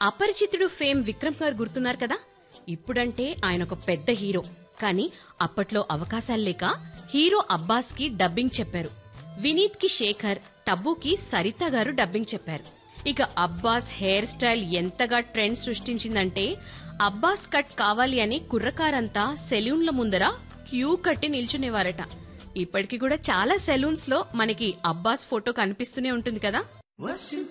అపరిచితుడు fame Vikram గారు గుర్తున్నారు కదా. ఇప్పుడంటే ఆయన ఒక పెద్ద హీరో. కానీ అప్పట్లో అవకాశాలు లేక హీరో అబ్బాస్ కి డబ్బింగ్ చెప్పారు. వినీత్ కి శేఖర్, టబ్బుకి సరిత గారు డబ్బింగ్ చెప్పారు. ఇక అబ్బాస్ హెయిర్ స్టైల్ ఎంతగా ట్రెండ్ సృష్టించిందంటే అబ్బాస్ కట్ కావాలి అని కుర్రకారంతా సెలూన్ల ముందర క్యూ కట్టి నిల్చునేవారట. ఇప్పటికి కూడా చాలా సెలూన్స్ లో మనకి అబ్బాస్ ఫోటో కనిపిస్తూనే ఉంటుంది కదా.